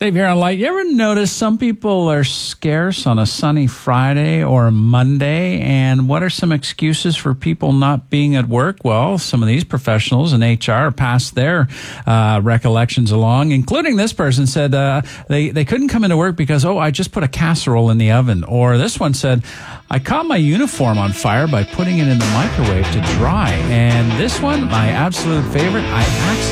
Dave here on Light. You ever notice some people are scarce on a sunny Friday or a Monday? And what are some excuses for people not being at work? Well, some of these professionals in HR passed their recollections along, including this person said they couldn't come into work because, I just put a casserole in the oven. Or this one said, I caught my uniform on fire by putting it in the microwave to dry. And this one, my absolute favorite, I accidentally